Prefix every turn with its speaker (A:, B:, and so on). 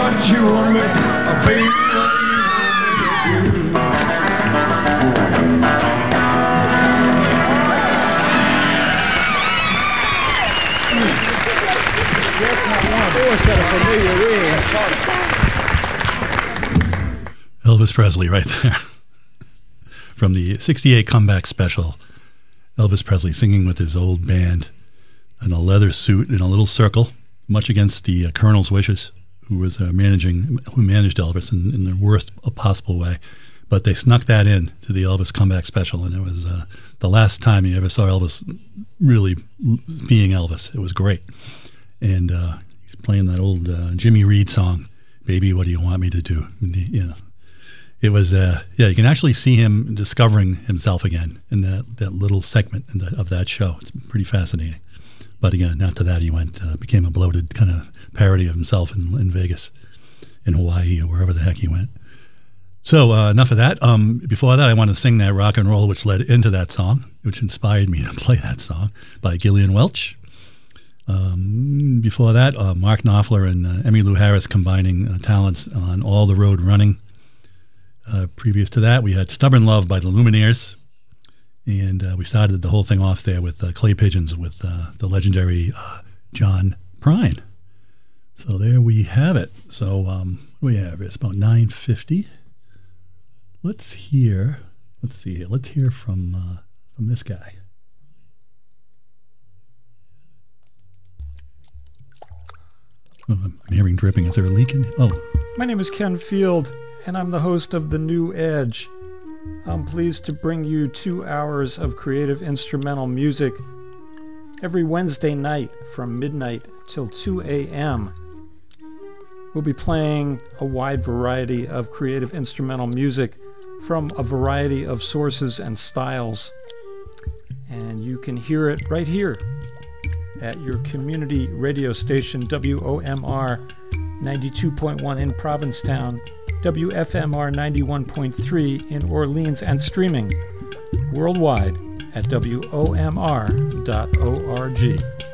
A: what you want me to, baby, what you want me to do.
B: Elvis Presley right there. From the 68 comeback special. Elvis Presley singing with his old band in a leather suit in a little circle, much against the Colonel's wishes, who managed Elvis in the worst possible way. But they snuck that in to the Elvis comeback special, and it was the last time you ever saw Elvis really being Elvis. It was great. And he's playing that old Jimmy Reed song, "Baby, What Do You Want Me to Do?" You know, it was you can actually see him discovering himself again in that little segment of that show. It's pretty fascinating. But again, after that, he became a bloated kind of parody of himself in Vegas, in Hawaii, or wherever the heck he went. So enough of that. Before that, I want to sing that rock and roll which led into that song, which inspired me to play that song, by Gillian Welch. Before that, Mark Knopfler and Emmylou Harris combining talents on All the Road Running. Previous to that, we had Stubborn Love by the Lumineers. And we started the whole thing off there with Clay Pigeons with the legendary John Prine. So there we have it. So what do we have? It's about 9:50. Let's see here. Let's hear from this guy. Oh, I'm hearing dripping. Is there a leak in? Oh.
C: My name is Ken Field, and I'm the host of The New Edge. I'm pleased to bring you 2 hours of creative instrumental music every Wednesday night from midnight till 2 a.m. We'll be playing a wide variety of creative instrumental music from a variety of sources and styles. And you can hear it right here at your community radio station, WOMR 92.1 in Provincetown, WFMR 91.3 in Orleans, and streaming worldwide at WOMR.org.